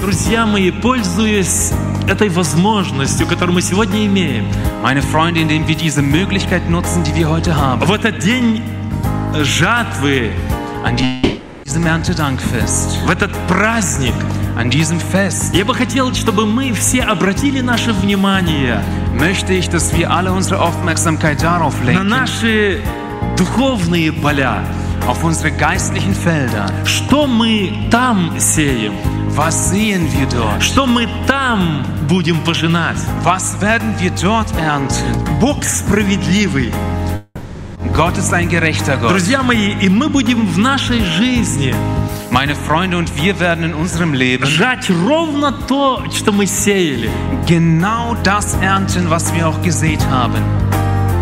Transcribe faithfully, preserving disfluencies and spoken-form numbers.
друзья мои, пользуясь этой возможностью, которую мы сегодня имеем, Meine Freunde, indem wir diese Möglichkeit nutzen, die wir heute haben, в этот день жатвы, an die, diesem Erntedankfest, в этот праздник, an diesem Fest, я бы хотел, чтобы мы все обратили наше внимание möchte ich, dass wir alle unsere Aufmerksamkeit darauf на lenken, наши духовные поля. auf unsere geistlichen Felder. Что мы там сеем? Was sehen wir dort? Что мы там будем пожинать? Was werden wir dort ernten? Бог справедливый. Gott ist ein gerechter Gott. Друзья мои, и мы будем в нашей жизни Meine Freunde, und wir werden in unserem Leben жать ровно то, что мы сеяли. genau das ernten, was wir auch gesät haben.